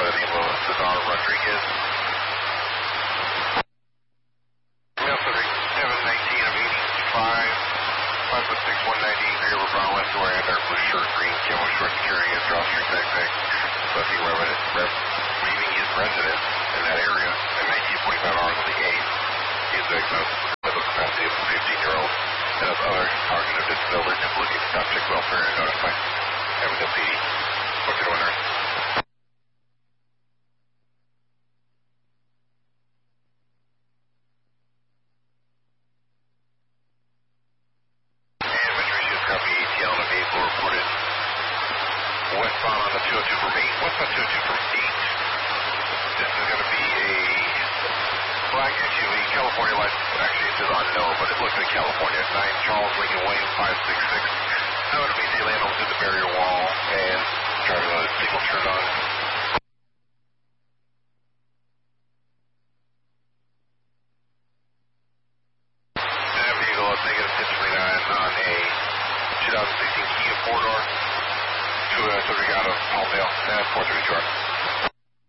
by the name of Cesar Rodriguez. Male subject 719 of 85, 5'6", 190, grade over brown west wearing a dark blue shirt, green camo shorts, carrying a drawstring backpack. Lefty leaving his residence in that area at 1945 hours on the 8th. He is diagnosed with mental capacity of a 15-year-old and has other cognitive disabilities, including stop check welfare and notify MWPD. What's your nurse? And Patricia's copy ATL and a vehicle reported westbound on the 202 from 8. Westbound 202 from 8. This is going to be a black SUV, California license. Actually, it says unknown, but it looks like California. 9 Charles Lincoln Way, 566. Now it'll be Delano through the barrier wall and driving on the signal turned on. That vehicle is negative 1029 on a 2016 Kia 4-door to a subject out of Palmdale, 432.